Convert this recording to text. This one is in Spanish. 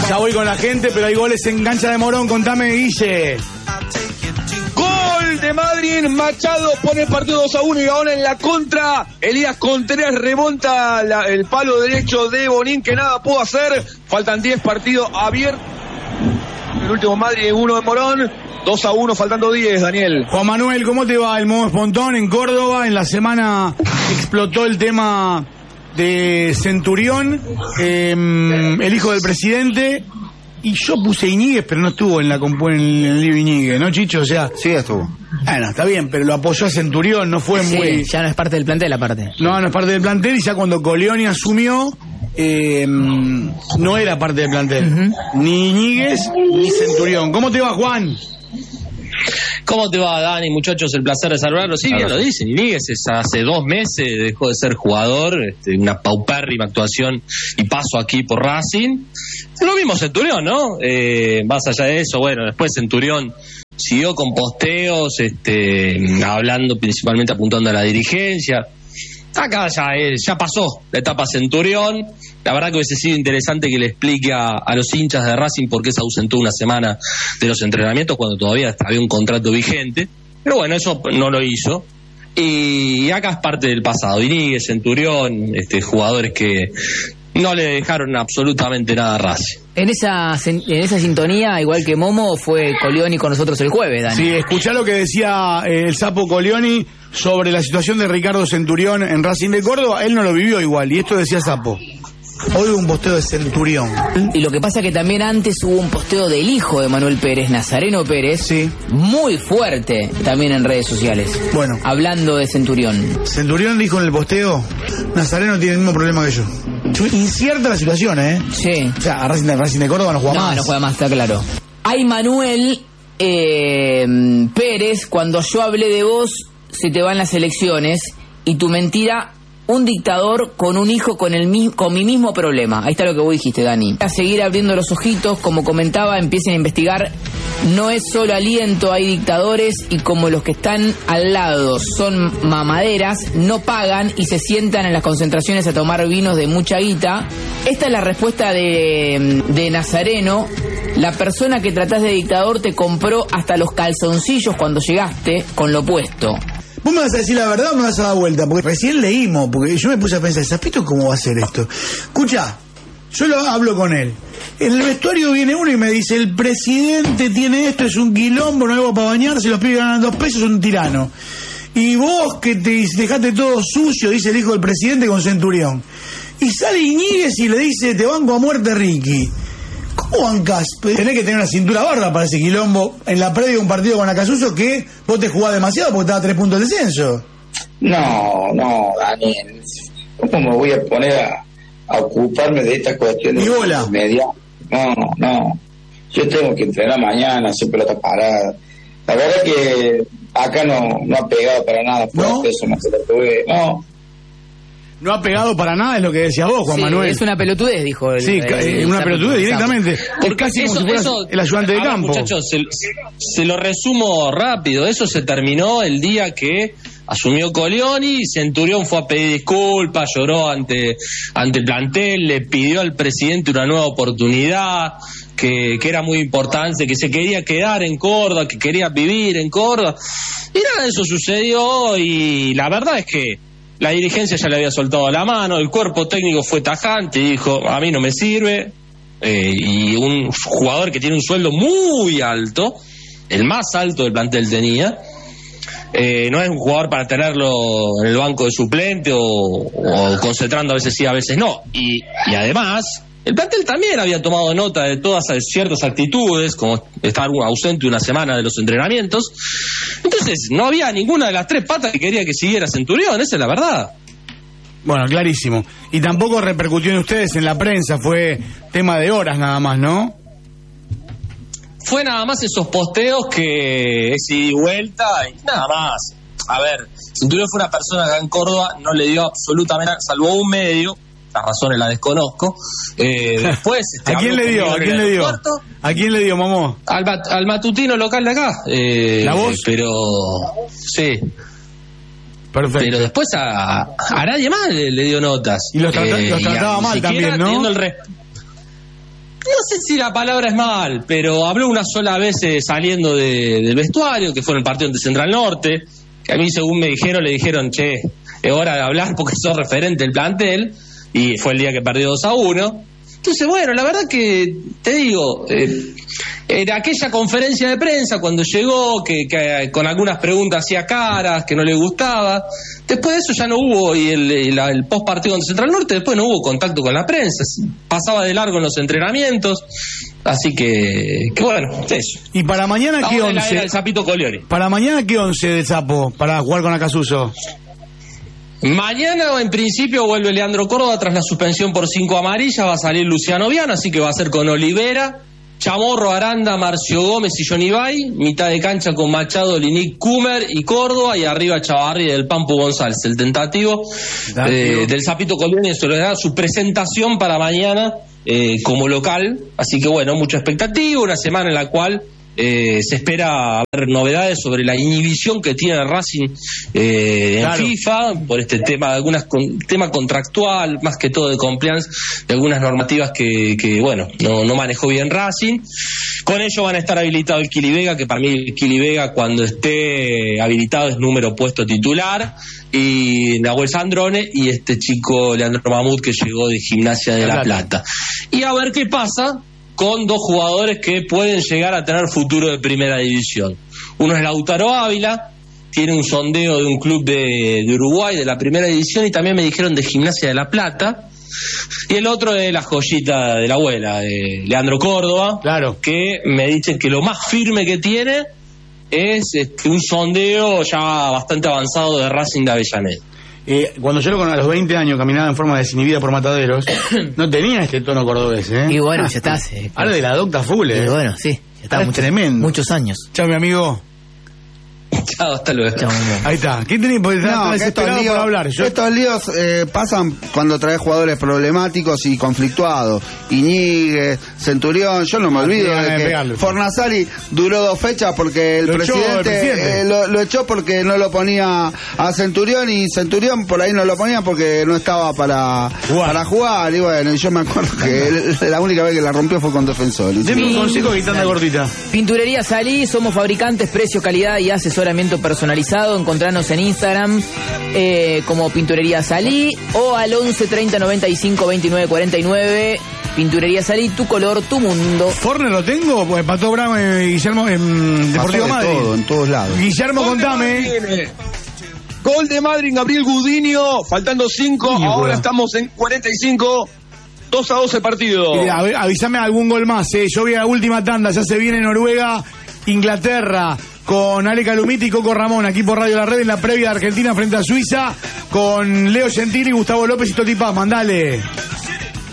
Ya voy con la gente, pero hay goles en cancha de Morón. Contame, Guille. Gol de Madrid, Machado pone el partido 2-1 y ahora en la contra. Elías Contreras remonta el palo derecho de Bonín, que nada pudo hacer. Faltan 10 partidos abiertos. El último Madrid 1 de Morón. 2-1, faltando 10, Daniel. Juan Manuel, ¿cómo te va el modo espontón en Córdoba? En la semana explotó el tema de Centurión, el hijo del presidente. Y yo puse Iñiguez, pero no estuvo en el lío Iñiguez, ¿no, Chicho? O sea, sí estuvo. Bueno, está bien, pero lo apoyó a Centurión, no fue muy... ya no es parte del plantel aparte. No es parte del plantel, y ya cuando Colioni asumió, no era parte del plantel. Ni Iñiguez, ni Centurión. ¿Cómo te va, Juan? ¿Cómo te va, Dani? Muchachos, el placer de saludarlos. Sí, bien lo dicen. Iñiguez hace 2 meses dejó de ser jugador, una paupérrima actuación y paso aquí por Racing. Lo mismo Centurión, ¿no? Más allá de eso, bueno, después Centurión siguió con posteos, hablando principalmente, apuntando a la dirigencia. Acá ya pasó la etapa Centurión. La verdad que hubiese sido interesante que le explique a los hinchas de Racing por qué se ausentó una semana de los entrenamientos cuando todavía había un contrato vigente. Pero bueno, eso no lo hizo. Y acá es parte del pasado. Iñiguez, Centurión, jugadores que no le dejaron absolutamente nada a Racing. En esa sintonía, igual que Momo, fue Colioni con nosotros el jueves, Dani. Sí, escuchá lo que decía el Sapo Colioni sobre la situación de Ricardo Centurión en Racing de Córdoba. Él no lo vivió igual, y esto decía Sapo. Hoy hubo un posteo de Centurión. Y lo que pasa que también antes hubo un posteo del hijo de Manuel Pérez, Nazareno Pérez, sí, muy fuerte también en redes sociales. Bueno, hablando de Centurión. Centurión dijo en el posteo: Nazareno tiene el mismo problema que yo. Incierta la situación, ¿eh? Sí. O sea, Racing de Córdoba no juega más. No juega más, está claro. Hay Manuel Pérez, cuando yo hablé de vos, se te van las elecciones y tu mentira... Un dictador con un hijo con mi mismo problema. Ahí está lo que vos dijiste, Dani. A seguir abriendo los ojitos, como comentaba, empiecen a investigar. No es solo aliento, hay dictadores y como los que están al lado son mamaderas, no pagan y se sientan en las concentraciones a tomar vinos de mucha guita. Esta es la respuesta de Nazareno. La persona que tratás de dictador te compró hasta los calzoncillos cuando llegaste con lo puesto. ¿Vos me vas a decir la verdad o me vas a dar vuelta? Porque recién leímos, porque yo me puse a pensar, ¿Zapito cómo va a hacer esto? Escucha, yo hablo con él. En el vestuario viene uno y me dice: el presidente tiene esto, es un quilombo, no hay agua para bañarse, los pibes ganan 2 pesos, es un tirano. Y vos que te dejaste todo sucio, dice el hijo del presidente con Centurión. Y sale Iñiguez y le dice: te banco a muerte, Ricky. ¿Cómo bancás? Tenés que tener una cintura barra para ese quilombo en la previa de un partido con Acasuso que vos te jugás demasiado porque estaba a 3 puntos del descenso. No, Daniel. ¿Cómo me voy a poner a ocuparme de estas cuestiones medias? No. Yo tengo que entrenar mañana, hacer pelota parada. La verdad que acá no ha pegado para nada. ¿No? Eso no se lo tuve. No ha pegado para nada, es lo que decías vos, Juan Manuel. Es una pelotudez, dijo él. Sí, una pelotudez directamente. Es casi como si fueras el ayudante de campo. Muchachos, se lo resumo rápido. Eso se terminó el día que asumió Colioni y Centurión fue a pedir disculpas, lloró ante el plantel, le pidió al presidente una nueva oportunidad, que era muy importante, que se quería quedar en Córdoba, que quería vivir en Córdoba. Y nada de eso sucedió y la verdad es que la dirigencia ya le había soltado la mano, el cuerpo técnico fue tajante y dijo: a mí no me sirve. Y un jugador que tiene un sueldo muy alto, el más alto del plantel tenía, no es un jugador para tenerlo en el banco de suplente o concentrando a veces sí, a veces no. Y además, el plantel también había tomado nota de todas ciertas actitudes, como estar ausente una semana de los entrenamientos. Entonces, no había ninguna de las 3 patas que quería que siguiera Centurión, esa es la verdad. Bueno, clarísimo. Y tampoco repercutió en ustedes en la prensa, fue tema de horas nada más, ¿no? Fue nada más esos posteos que es ida y vuelta y nada más. A ver, Centurión fue una persona que en Córdoba no le dio absolutamente nada, salvo un medio. Las razones las desconozco. Después ¿A quién le dio? ¿A quién le dio, Mamó? Al matutino local de acá. ¿La voz? Pero sí. Perfecto. Pero después a nadie más le dio notas. Y los trataba mal también, ¿no? No sé si la palabra es mal, pero habló una sola vez saliendo del vestuario, que fue en el partido ante Central Norte, que a mí, según me dijeron, le dijeron, che, es hora de hablar porque sos referente del plantel, y fue el día que perdió 2-1. Entonces, bueno, la verdad que, te digo, en aquella conferencia de prensa, cuando llegó, que con algunas preguntas hacía caras, que no le gustaba, después de eso ya no hubo, y el post partido contra Central Norte, después no hubo contacto con la prensa, pasaba de largo en los entrenamientos, así que bueno, eso. ¿Y para mañana qué 11? El Sapito Colioni. ¿Para mañana qué 11 de Sapo para jugar con Acasuso? Mañana, en principio, vuelve Leandro Córdoba tras la suspensión por 5 amarillas. Va a salir Luciano Viana, así que va a ser con Olivera, Chamorro, Aranda, Marcio Gómez y Johnny Bay. Mitad de cancha con Machado, Linic, Cumer y Córdoba. Y arriba Chavarri del Pampo González. El tentativo del Sapito Colioni. Eso le da su presentación para mañana como local. Así que bueno, mucha expectativa. Una semana en la cual se espera ver novedades sobre la inhibición que tiene Racing en FIFA por este tema, tema contractual, más que todo de compliance, de algunas normativas que bueno, no manejó bien Racing. Con ello van a estar habilitados el Kili Vega, que para mí el Kili Vega cuando esté habilitado es número puesto titular, y Nahuel Sandrone y este chico Leandro Mamut que llegó de Gimnasia de La Plata. Y a ver qué pasa con dos jugadores que pueden llegar a tener futuro de primera división. Uno es Lautaro Ávila, tiene un sondeo de un club de Uruguay, de la primera división, y también me dijeron de Gimnasia de La Plata. Y el otro es la joyita de la abuela, de Leandro Córdoba, que me dicen que lo más firme que tiene es un sondeo ya bastante avanzado de Racing de Avellaneda. Cuando yo a los 20 años caminaba en forma desinhibida por Mataderos, no tenía este tono cordobés, ¿eh? Y bueno, ya está. Ahora de la docta full, ¿eh? Y bueno, sí, ya está. Tremendo. Muchos años. Chao, mi amigo. Chao, hasta luego. Chao, ahí está. ¿Qué tenés? Porque desesperado por hablar. Estos líos pasan cuando traes jugadores problemáticos y conflictuados. Iñiguez, Centurión, yo no me olvido de que Fornasari duró 2 fechas porque el presidente lo echó porque no lo ponía a Centurión, y Centurión por ahí no lo ponía porque no estaba para jugar. Y bueno, yo me acuerdo que la única vez que la rompió fue con Defensor. Deme un consejo quitando gordita. Pinturería Salí, somos fabricantes, precio, calidad y asesoramiento personalizado. Encontranos en Instagram como Pinturería Salí o al 11 30 95 29 49. Pinturería Salí, tu color, tu mundo. Forner lo tengo, pues Pato Bravo y Guillermo en Deportivo Madrid. Todo, en todos lados. Guillermo, contame. Gol de Madrid, Gabriel Gudiño, faltando 5, ahora estamos en 45. 2-2 el partido. Avísame algún gol más, Yo vi la última tanda, ya se viene Noruega, Inglaterra, con Ale Calumiti y Coco Ramón, aquí por Radio La Red, en la previa de Argentina frente a Suiza, con Leo Gentili, Gustavo López y Toti Paz. Mandale.